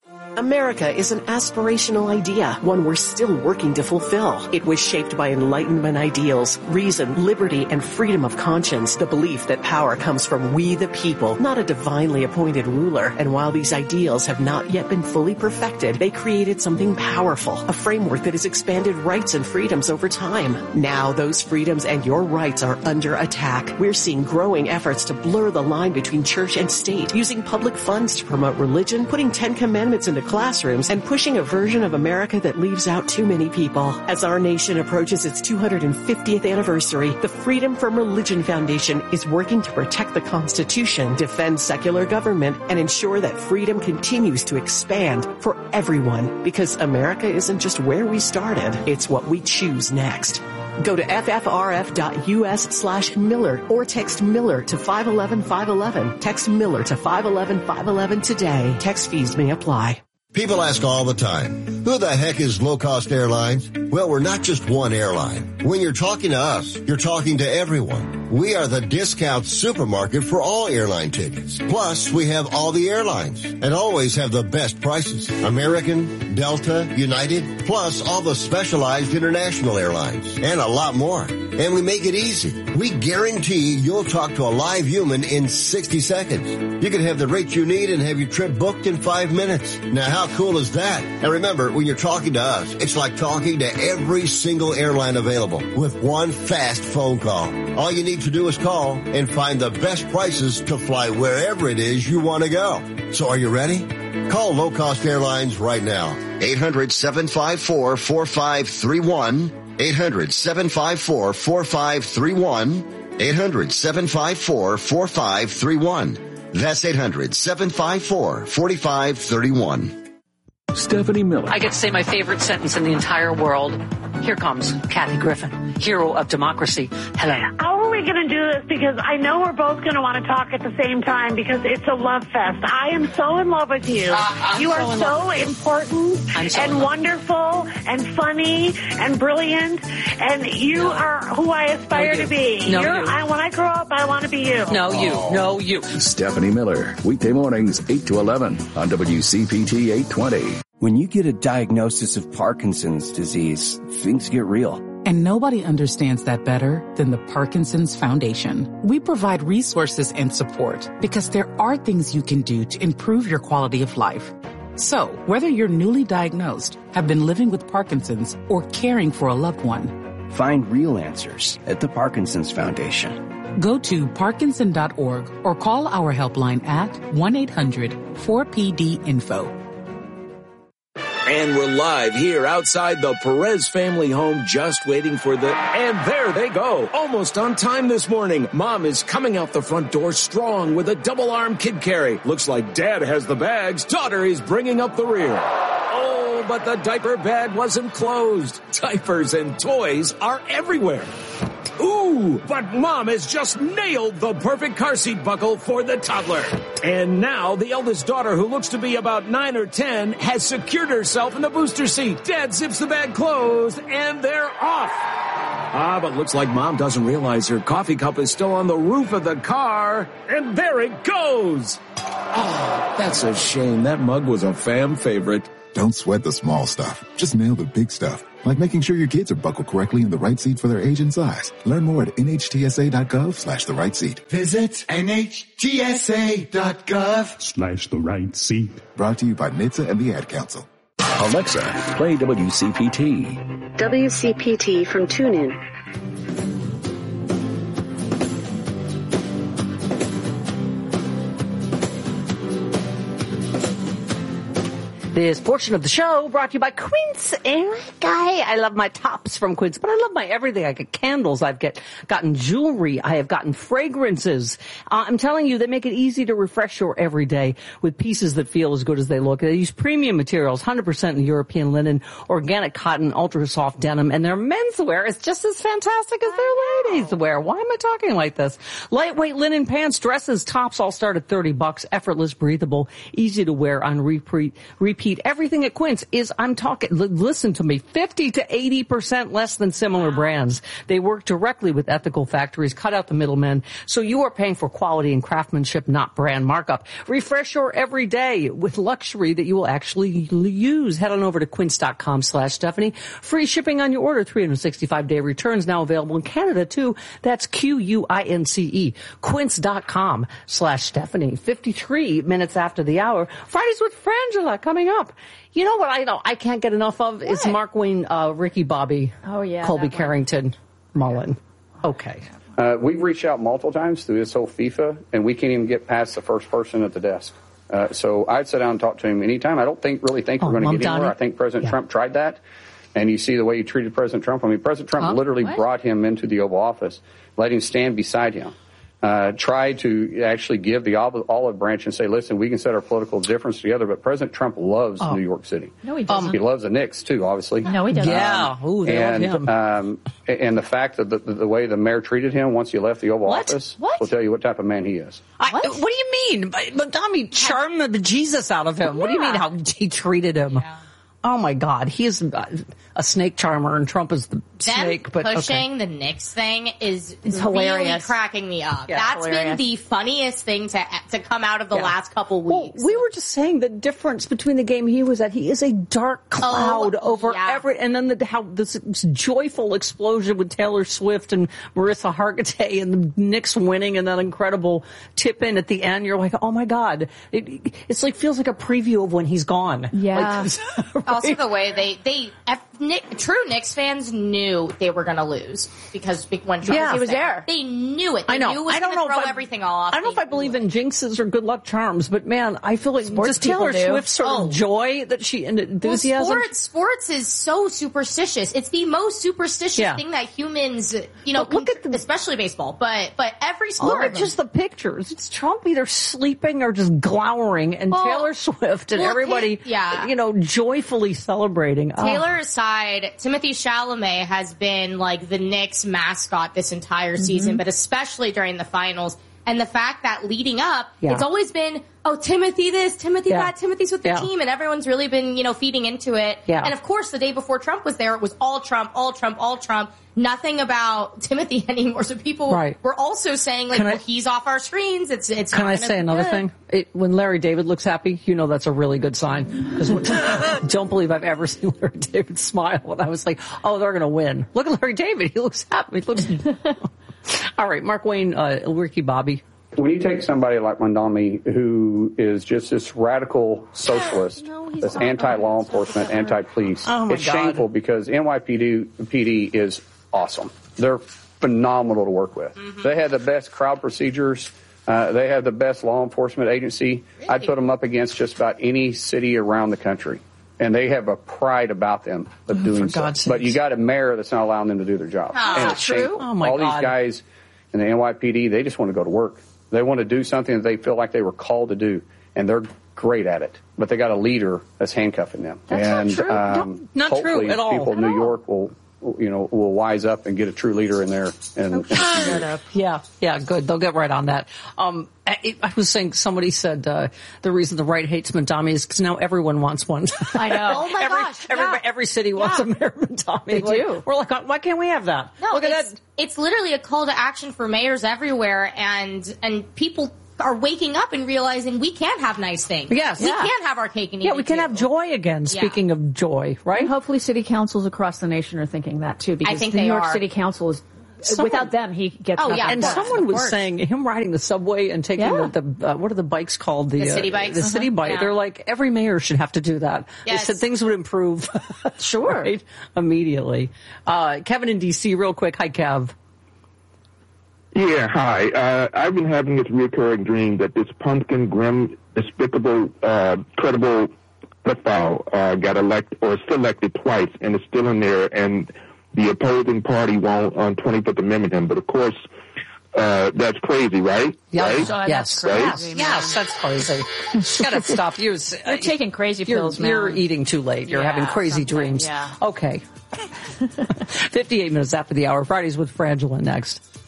America is an aspirational idea, one we're still working to fulfill. It was shaped by Enlightenment ideals, reason, liberty, and freedom of conscience, the belief that power comes from we the people, not a divinely appointed ruler. And while these ideals have not yet been fully perfected, they created something powerful, a framework that has expanded rights and freedoms over time. Now, those freedoms and your rights are under attack. We're seeing growing efforts to blur the line between church and state, using public funds to promote religion, putting 10 Commandments into classrooms, and pushing a version of America that leaves out too many people. As our nation approaches its 250th anniversary, the Freedom from Religion Foundation is working to protect the Constitution, defend secular government, and ensure that freedom continues to expand for everyone. Because America isn't just where we started, it's what we choose next. Go to ffrf.us/Miller or text Miller to 511-511. Text Miller to 511-511 today. Text fees may apply. People ask all the time, who the heck is Low Cost Airlines? Well, we're not just one airline. When you're talking to us, you're talking to everyone. We are the discount supermarket for all airline tickets. Plus, we have all the airlines and always have the best prices. American, Delta, United, plus all the specialized international airlines and a lot more. And we make it easy. We guarantee you'll talk to a live human in 60 seconds. You can have the rate you need and have your trip booked in 5 minutes. Now, how cool is that? And remember, when you're talking to us, it's like talking to every single airline available with one fast phone call. All you need to do is call and find the best prices to fly wherever it is you want to go. So are you ready? Call Low Cost Airlines right now. 800-754-4531. 800-754-4531. 800-754-4531. That's 800-754-4531. Stephanie Miller. I get to say my favorite sentence in the entire world. Here comes Kathy Griffin, hero of democracy. Hello. How are we going to do this? Because I know we're both going to want to talk at the same time because it's a love fest. I am so in love with you. You are so important and wonderful and funny and brilliant, and you are who I aspire to be. No, when I grow up, I want to be you. No, you. Stephanie Miller, weekday mornings 8 to 11 on WCPT 820. When you get a diagnosis of Parkinson's disease, things get real. And nobody understands that better than the Parkinson's Foundation. We provide resources and support because there are things you can do to improve your quality of life. So, whether you're newly diagnosed, have been living with Parkinson's, or caring for a loved one, find real answers at the Parkinson's Foundation. Go to parkinson.org or call our helpline at 1-800-4PD-INFO. And we're live here outside the Perez family home, just waiting for and there they go. Almost on time this morning. Mom is coming out the front door strong with a double-arm kid carry. Looks like Dad has the bags. Daughter is bringing up the rear. Oh, but the diaper bag wasn't closed. Diapers and toys are everywhere. Ooh, but Mom has just nailed the perfect car seat buckle for the toddler. And now the eldest daughter, who looks to be about 9 or 10, has secured herself in the booster seat. Dad zips the bag closed, and they're off. But looks like Mom doesn't realize her coffee cup is still on the roof of the car. And there it goes. Oh, that's a shame. That mug was a fam favorite. Don't sweat the small stuff. Just nail the big stuff. Like making sure your kids are buckled correctly in the right seat for their age and size. Learn more at nhtsa.gov/the right seat. Visit nhtsa.gov/the right seat. Brought to you by NHTSA and the Ad Council. Alexa, play WCPT. WCPT from TuneIn. This portion of the show brought to you by Quince. I love my tops from Quince, but I love my everything. I get candles. I've gotten jewelry. I have gotten fragrances. I'm telling you, they make it easy to refresh your everyday with pieces that feel as good as they look. They use premium materials, 100% European linen, organic cotton, ultra soft denim, and their menswear is just as fantastic as their ladies' wear. Why am I talking like this? Lightweight linen pants, dresses, tops all start at $30. Effortless, breathable, easy to wear on repeat repeat, everything at Quince is, listen to me, 50 to 80% less than similar brands. They work directly with ethical factories, cut out the middlemen, so you are paying for quality and craftsmanship, not brand markup. Refresh your every day with luxury that you will actually use. Head on over to quince.com/Stephanie. Free shipping on your order, 365-day returns now available in Canada too. That's QUINCE. Quince.com/Stephanie. 53 minutes after the hour. Fridays with Frangela coming up. You know what I can't get enough of is Mark Wayne, Ricky Bobby, Colby Carrington, Mullen. Okay. We've reached out multiple times through this whole FIFA, and we can't even get past the first person at the desk. So I'd sit down and talk to him anytime. I don't really think we're going to get anywhere. I think President Trump tried that. And you see the way he treated President Trump. I mean, President Trump literally brought him into the Oval Office, let him stand beside him, tried to actually give the olive branch and say, listen, we can set our political difference together, but President Trump loves New York City. No, he doesn't. He loves the Knicks, too, obviously. No, he doesn't. Yeah. Ooh, they love him. And the fact that the way the mayor treated him once he left the Oval Office will tell you what type of man he is. What do you mean? But Tommy charmed the Jesus out of him. Yeah. What do you mean how he treated him? Yeah. Oh, my God. He is a snake charmer, and Trump is the snake. But pushing the Knicks thing is hilarious. Really cracking me up. Yeah, That's been the funniest thing to come out of the last couple weeks. Well, we were just saying the difference between the game he was at. He is a dark cloud over every, and then how this joyful explosion with Taylor Swift and Marissa Hargitay and the Knicks winning and that incredible tip in at the end. You're like, oh, my God. It's like, feels like a preview of when he's gone. Yeah. Like, also, the way true Knicks fans knew they were going to lose because when Trump was there. They knew it. They knew it was going to throw everything off. I don't know if I believe in jinxes or good luck charms, but man, I feel like just Taylor Swift's sort of joy that she and enthusiasm. Well, sports is so superstitious. It's the most superstitious thing that humans, look at especially baseball, but every sport. Look at just the pictures. It's Trump either sleeping or just glowering, and Taylor Swift and everybody, joyfully celebrating. Taylor aside, Timothée Chalamet has been like the Knicks mascot this entire season, but especially during the finals. And the fact that leading up, it's always been, Timothy this, Timothy that, Timothy's with the team, and everyone's really been, feeding into it. Yeah. And of course, the day before Trump was there, it was all Trump, all Trump, all Trump. Nothing about Timothy anymore. So people were also saying, he's off our screens. Can I say another thing? When Larry David looks happy, that's a really good sign. Don't believe I've ever seen Larry David smile. And I was like, they're going to win. Look at Larry David. He looks happy. All right, Mark Wayne, Ricky Bobby. When you take somebody like Mondami, who is just this radical socialist, that's anti-law enforcement, anti-police, it's shameful because NYPD is awesome. They're phenomenal to work with. Mm-hmm. They have the best crowd procedures. They have the best law enforcement agency. Really? I'd put them up against just about any city around the country. And they have a pride about them of doing so. But you got a mayor that's not allowing them to do their job. And it's true. Oh my God. All these guys in the NYPD, they just want to go to work. They want to do something that they feel like they were called to do, and they're great at it. But they got a leader that's handcuffing them. That's not true. Not true at all. People in New York will wise up and get a true leader in there. And yeah, good. They'll get right on that. I was saying, somebody said the reason the right hates Mondami is because now everyone wants one. I know. Oh my gosh. Every city wants a Mayor Mondami. They do. We're like, why can't we have that? No, look at that. It's literally a call to action for mayors everywhere, and people are waking up and realizing we can have nice things. Yes. We can have our cake and eat it. Yeah, we can have joy again, speaking of joy, right? And hopefully city councils across the nation are thinking that, too, because I think the New York City Council is... without them, he gets nothing. And someone was saying him riding the subway and taking the what are the bikes called? The city bikes. The city bike. Yeah. They're like, every mayor should have to do that. Yes. They said things would improve. Sure. Right? Immediately. Kevin in D.C., real quick. Hi, Kev. Yeah, hi. I've been having this recurring dream that this pumpkin, grim, despicable, credible pedophile got elected or selected twice and is still in there, and the opposing party won't on 25th Amendment him. But of course, that's crazy, right? Yes, right? Yes, right? Yes, that's crazy. Gotta stop. You're taking crazy pills, man. You're eating too late. You're having crazy dreams. Yeah. Okay. 58 minutes after the hour. Fridays with Frangela next.